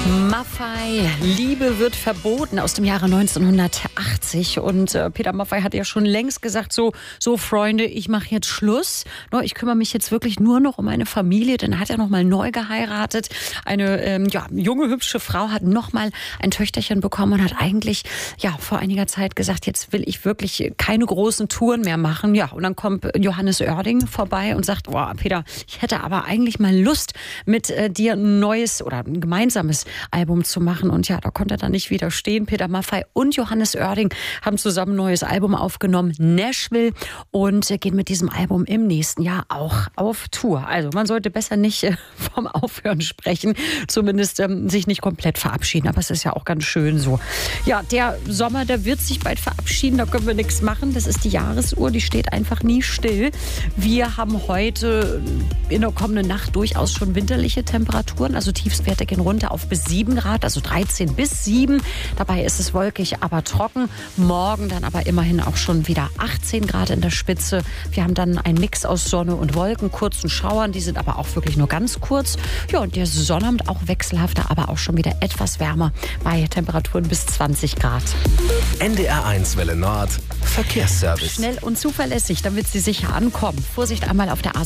Maffay, Liebe wird verboten, aus dem Jahre 1980. Und Peter Maffay hat ja schon längst gesagt, so Freunde, ich mache jetzt Schluss. Ich kümmere mich jetzt wirklich nur noch um meine Familie. Dann hat er noch mal neu geheiratet. Eine junge, hübsche Frau hat noch mal ein Töchterchen bekommen und hat eigentlich vor einiger Zeit gesagt, jetzt will ich wirklich keine großen Touren mehr machen. Ja, und dann kommt Johannes Oerding vorbei und sagt, Peter, ich hätte aber eigentlich mal Lust, mit dir ein neues oder ein gemeinsames Album zu machen. Und da konnte er dann nicht widerstehen. Peter Maffay und Johannes Oerding haben zusammen ein neues Album aufgenommen, Nashville, und gehen mit diesem Album im nächsten Jahr auch auf Tour. Also man sollte besser nicht vom Aufhören sprechen, zumindest sich nicht komplett verabschieden. Aber es ist ja auch ganz schön so. Ja, der Sommer, der wird sich bald verabschieden, da können wir nichts machen. Das ist die Jahresuhr, die steht einfach nie still. Wir haben heute in der kommenden Nacht durchaus schon winterliche Temperaturen, also Tiefstwerte gehen runter auf bis 7 Grad, also 13 bis 7. Dabei ist es wolkig, aber trocken. Morgen dann aber immerhin auch schon wieder 18 Grad in der Spitze. Wir haben dann einen Mix aus Sonne und Wolken, kurzen Schauern, die sind aber auch wirklich nur ganz kurz. Ja, und der Sonnabend auch wechselhafter, aber auch schon wieder etwas wärmer bei Temperaturen bis 20 Grad. NDR1 Welle Nord, Verkehrsservice. Schnell und zuverlässig, damit Sie sicher ankommen. Vorsicht einmal auf der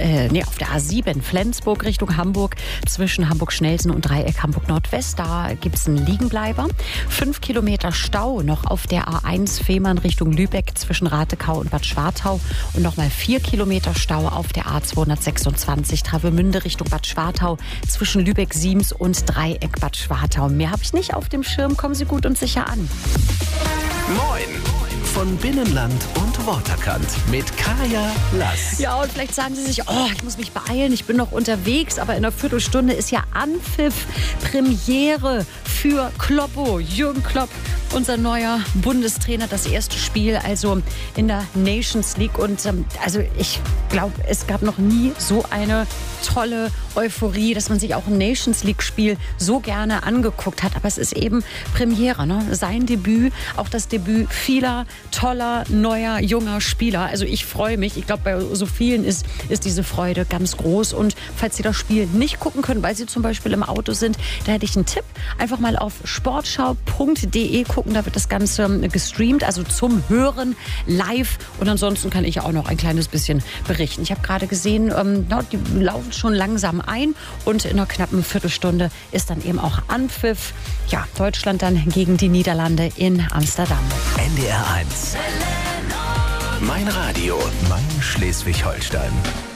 A7 Flensburg Richtung Hamburg, zwischen Hamburg-Schnelsen und Dreieck Hamburg-Nordwest. Da gibt es einen Liegenbleiber. 5 Kilometer Stau noch auf der A1 Fehmarn Richtung Lübeck zwischen Ratekau und Bad Schwartau. Und nochmal 4 Kilometer Stau auf der A226 Travemünde Richtung Bad Schwartau zwischen Lübeck-Siems und Dreieck Bad Schwartau. Mehr habe ich nicht auf dem Schirm. Kommen Sie gut und sicher an. Moin! Von Binnenland und Waterkant mit Kaya Lass. Ja, und vielleicht sagen Sie sich, ich muss mich beeilen, ich bin noch unterwegs, aber in einer Viertelstunde ist ja Anpfiff, Premiere für Kloppo, Jürgen Klopp, unser neuer Bundestrainer, das erste Spiel also in der Nations League. Und ich glaube, es gab noch nie so eine tolle Euphorie, dass man sich auch ein Nations League-Spiel so gerne angeguckt hat. Aber es ist eben Premiere, ne? Sein Debüt, auch das Debüt vieler toller, neuer, junger Spieler. Also ich freue mich. Ich glaube, bei so vielen ist diese Freude ganz groß. Und falls Sie das Spiel nicht gucken können, weil Sie zum Beispiel im Auto sind, da hätte ich einen Tipp. Einfach mal auf sportschau.de gucken. Da wird das Ganze gestreamt, also zum Hören live. Und ansonsten kann ich auch noch ein kleines bisschen berichten. Ich habe gerade gesehen, die laufen schon langsam ein. Und in einer knappen Viertelstunde ist dann eben auch Anpfiff. Ja, Deutschland dann gegen die Niederlande in Amsterdam. NDR1. Mein Radio, mein Schleswig-Holstein.